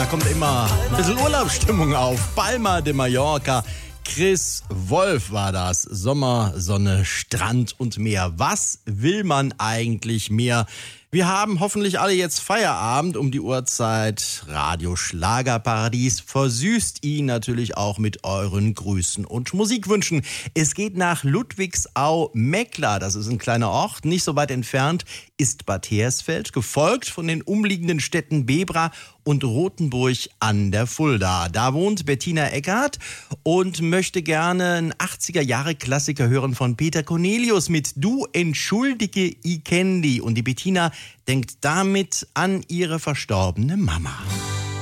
da kommt immer ein bisschen Urlaubsstimmung auf. Palma de Mallorca. Chris Wolf war das. Sommer, Sonne, Strand und Meer. Was will man eigentlich mehr? Wir haben hoffentlich alle jetzt Feierabend um die Uhrzeit. Radio Schlagerparadies versüßt ihn natürlich auch mit euren Grüßen und Musikwünschen. Es geht nach Ludwigsau-Meckler. Das ist ein kleiner Ort, nicht so weit entfernt ist Bad Hersfeld, gefolgt von den umliegenden Städten Bebra und Rothenburg an der Fulda. Da wohnt Bettina Eckhardt und möchte gerne einen 80er-Jahre-Klassiker hören von Peter Cornelius mit Du entschuldige I Candy. Und die Bettina denkt damit an ihre verstorbene Mama.